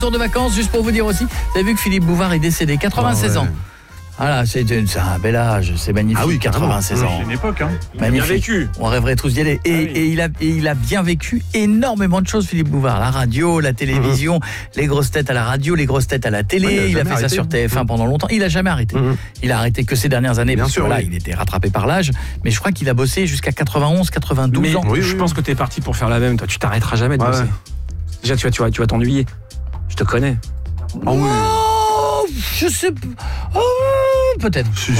Tour de vacances, juste pour vous dire aussi, vous avez vu que Philippe Bouvard est décédé, 96 ans. Voilà, c'est un bel âge, c'est magnifique, Ah oui, 96 ans. C'est une époque, hein. Magnifique. Bien vécu. On rêverait tous d'y aller. Et il a bien vécu énormément de choses, Philippe Bouvard. La radio, la télévision, les grosses têtes à la radio, les grosses têtes à la télé. Ouais, il a fait ça sur TF1 pendant longtemps. Il a jamais arrêté. Il a arrêté que ces dernières années, Bien parce sûr, que là, oui. il était rattrapé par l'âge. Mais je crois qu'il a bossé jusqu'à 91, 92 Mais ans. je pense que t'es parti pour faire la même. Toi, tu t'arrêteras jamais de bosser. Déjà, tu vas t'ennuyer. Je te connais. Oh, je sais pas. Oh, peut-être.